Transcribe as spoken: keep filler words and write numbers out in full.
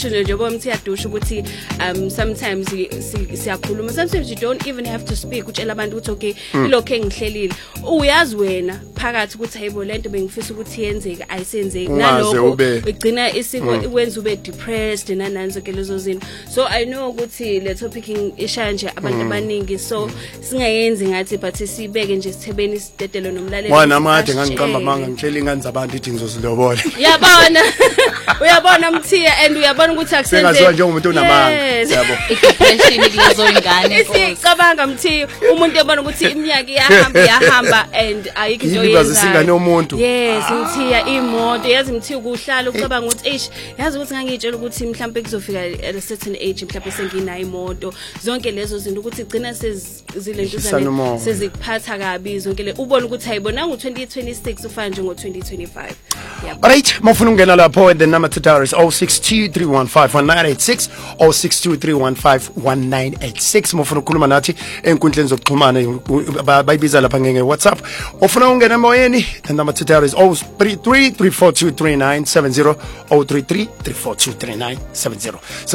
njengoba umthi adusha ukuthi um sometimes siyakhuluma, sometimes you don't even have to speak utshela abantu ukuthi okay ilokho engihlelile, uyazi wena phakathi ukuthi hayibo lento bengifisa ukuthi yenzeke ayisenzeki, nalokho igcina isiko ikwenza ube depressed nanani zonke lezo zinto. So I know ukuthi le topic ishaya nje abantu abaningi, so singayenzi ngathi but sibeke nje sithebeni isidedelo nomlaleli. Wena manje ngangiqamba manga ngitshela ingane zabantu ithi ngizosilobola. Uyabona uyabona Mthiya and uyabona ukuthi akusenzeki. Sengaziwa njengomuntu onamanga yabo. Depression kulezo ingane. Isicabanga Mthiya umuntu ebona ukuthi iminyaka iyahamba iyahamba and ayikho into yenza. Singane umuntu. Yes Mthiya imoto yazi Mthiya ukuhlala ucabanga ukuthi eish yazi ukuthi ngangitshela ukuthi mhlawumbe kuzofika at a certain age mhlawumbe senginayo imoto, zonke lezo zinto ukuthi igcina sezilentuzana sezikuphatha kabi zonke le ubona ukuthi hayibona ngo twenty twenty-six ufana nje ngo twenty twenty-five. Alright, mafuna ungena lapho the number to dial is oh six two three one five one nine eight six oh six two three one five one nine eight six. Mafuna ukukhuluma nathi enkundleni zokuxhumana bayibiza lapha ngeke WhatsApp. Ufuna ungena emoyeni, the number to dial is oh three three three four two three nine seven zero oh three three three four two three nine seven zero.